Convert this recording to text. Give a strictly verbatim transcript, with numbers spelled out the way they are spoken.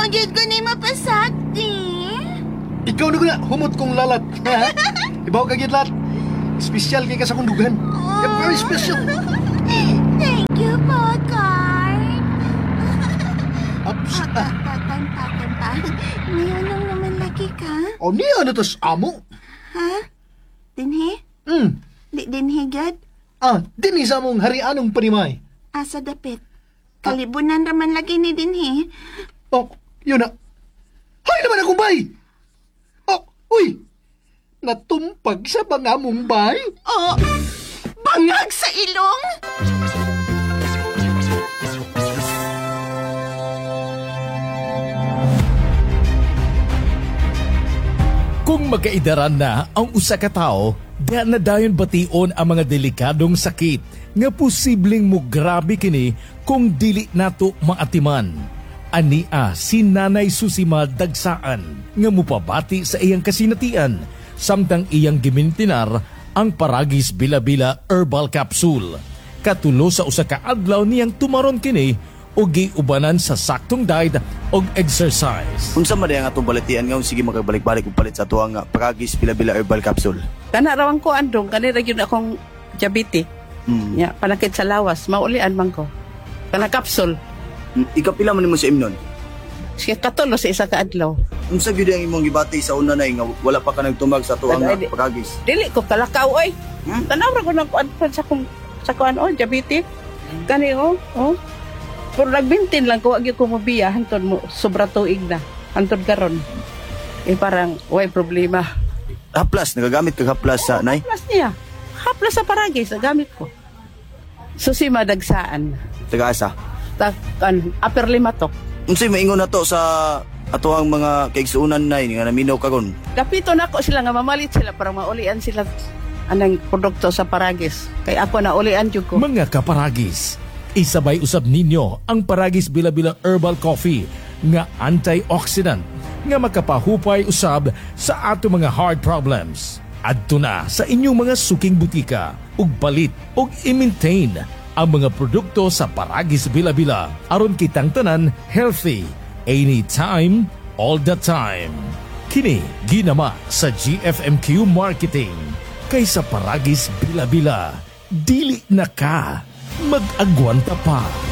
Huwag ko na mapasakti. Ikaw na ko na, humot kong lalat. Ha? Ibaw ka gid lat. Special kay ka sa kundugan. You're very special. Thank you po, Carl. Ups. Ah. Tatang, tatang, tatang. Ngayon lang naman lagi ka. O niya na tas amo. Ha? Dinhi? Hmm. Di dinhi, God? Ah, din sa mong harianong panimay. Asa dapit. Kalibunan raman lagi ni dinhi. Oh, yun na. Hay naman akong bay! Oh, uy! Natumpag sa bangamong bay? Oh, bangag sa ilong? Kung magkaidaran na ang usa ka tawo, da na dayon bation ang mga delikadong sakit nga posibleng mo grabe kini kung dili nato maatiman. Ania si Nanay Susima Dagsaan nga mupabati sa iyang kasinatian samtang iyang gimintinar ang Paragis Bila-Bila Herbal Capsule. Katulo sa usa ka adlaw niyang tumaron kini o giubanan sa saktong diet og exercise. Unsa man ang atong balitian nga sige magabalik-balik og palit sa tuwang nga Paragis Bila-Bila Herbal Capsule. Kana rawang ko andong kanira gyud akong diabetes. Hmm. Ya, panakit sa lawas, maulian man ko. Kana capsule. Hmm. Ikapila man nimo sa imnon. Siya katulo sa isa ka adlaw. Unsa gyud ang imong gibati sa una nay nga wala pa ka nagtumag sa tuwang nga Ay, di- Paragis? Dili ko kalakaw oy. Hmm? Tanaw ra ko nang kuan sa kung sa kuan oh diabetes. Kani oh, oh. Pero nagbintin lang ko wag ko mobiya hantod mo sobra tuig na. Hantod karon. Eh parang way problema. Haplas nagagamit kag haplas sa nay. Haplas niya. Haplas sa Paragis gamit ko. Susima Dagsaan. Taga-asa. Ta kan upper limatok. Unsay maingon nato sa ato ang mga kaigsuunan nay nga naminaw kagon? Kapito na ako sila nga mamalit sila para maulian sila anang produkto sa Paragis. Kay ako na ulian jud ko. Mga kaparagis, isabay usab ninyo ang Paragis Bila-Bila Herbal Coffee nga antioxidant nga makapahupay usab sa ato mga heart problems. Adto na sa inyong mga suking butika ug balit ug i-maintain ang mga produkto sa Paragis Bila-Bila aron kitang tanan healthy anytime, all the time. Kini ginama sa G F M Q Marketing. Kaysa Paragis Bila-Bila, dili na ka mag-agwanta pa.